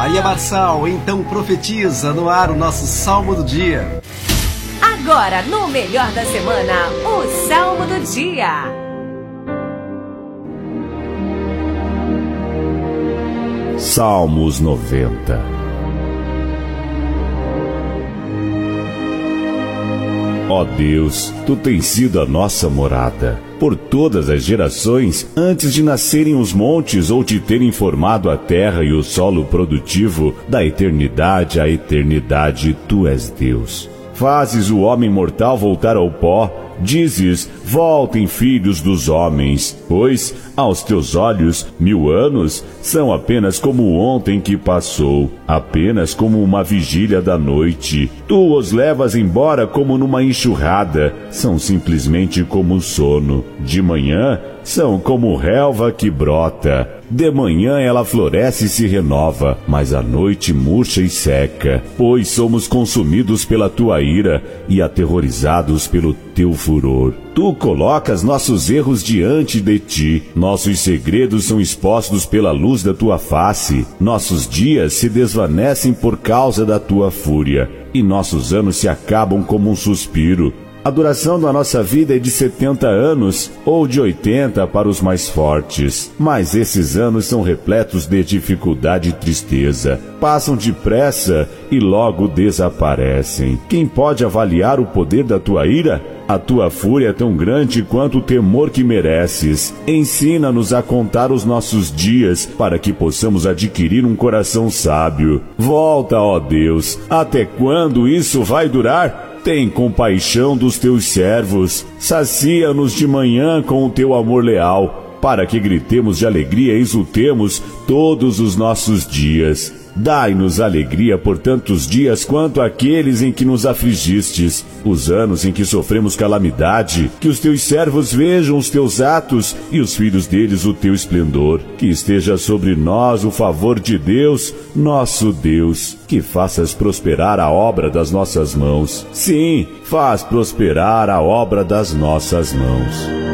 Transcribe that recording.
Aí é Marçal, então profetiza no ar o nosso Salmo do Dia. Agora, no Melhor da Semana, o Salmo do Dia. Salmos 90. Ó Deus, Tu tens sido a nossa morada por todas as gerações, antes de nascerem os montes ou de terem formado a terra e o solo produtivo. Da eternidade à eternidade, Tu és Deus. Fazes o homem mortal voltar ao pó, dizes, voltem filhos dos homens, pois aos teus olhos 1000 anos são apenas como ontem que passou, apenas como uma vigília da noite. Tu os levas embora como numa enxurrada, são simplesmente como sono. De manhã são como relva que brota. De manhã ela floresce e se renova, mas à noite murcha e seca. Pois somos consumidos pela tua ira e aterrorizados pelo teu furor. Tu colocas nossos erros diante de ti. Nossos segredos são expostos pela luz da tua face. Nossos dias se desvanecem por causa da tua fúria, e nossos anos se acabam como um suspiro. A duração da nossa vida é de 70 anos ou de 80 para os mais fortes. Mas esses anos são repletos de dificuldade e tristeza. Passam depressa e logo desaparecem. Quem pode avaliar o poder da tua ira? A tua fúria é tão grande quanto o temor que mereces. Ensina-nos a contar os nossos dias, para que possamos adquirir um coração sábio. Volta, ó Deus, até quando isso vai durar? Tem compaixão dos teus servos, sacia-nos de manhã com o teu amor leal, para que gritemos de alegria e exultemos todos os nossos dias. Dai-nos alegria por tantos dias quanto aqueles em que nos afligistes, os anos em que sofremos calamidade. Que os teus servos vejam os teus atos e os filhos deles o teu esplendor. Que esteja sobre nós o favor de Deus, nosso Deus. Que faças prosperar a obra das nossas mãos. Sim, faz prosperar a obra das nossas mãos.